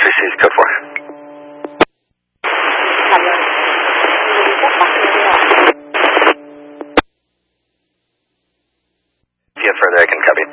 received, code 4. If you have further, I can copy.